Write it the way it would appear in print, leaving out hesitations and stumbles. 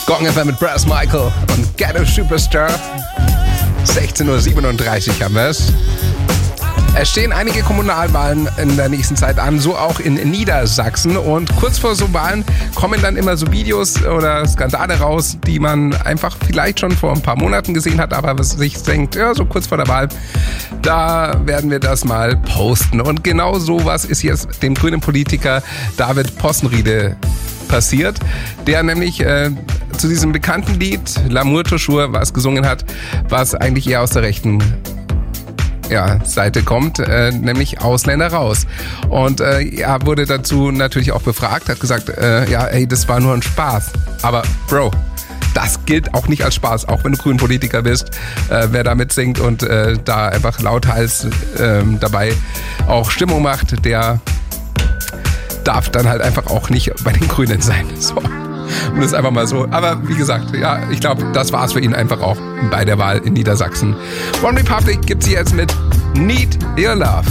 Gong FM mit Brass Michael und Ghetto Superstar. 16:37 Uhr haben wir es. Es stehen einige Kommunalwahlen in der nächsten Zeit an, so auch in Niedersachsen. Und kurz vor so Wahlen kommen dann immer so Videos oder Skandale raus, die man einfach vielleicht schon vor ein paar Monaten gesehen hat, aber was sich denkt, ja, so kurz vor der Wahl, da werden wir das mal posten. Und genau sowas ist jetzt dem grünen Politiker David Possenriede passiert, der nämlich zu diesem bekannten Lied L'amour toujours was gesungen hat, was eigentlich eher aus der rechten Seite kommt, nämlich Ausländer raus. Und er wurde dazu natürlich auch befragt, hat gesagt, das war nur ein Spaß. Aber Bro, das gilt auch nicht als Spaß, auch wenn du grünen Politiker bist. Wer damit singt und da einfach lauthals dabei auch Stimmung macht, der darf dann halt einfach auch nicht bei den Grünen sein. So. Und das ist einfach mal so. Aber wie gesagt, ja, ich glaube, das war's für ihn einfach auch bei der Wahl in Niedersachsen. One Republic gibt's hier jetzt mit Need Your Love.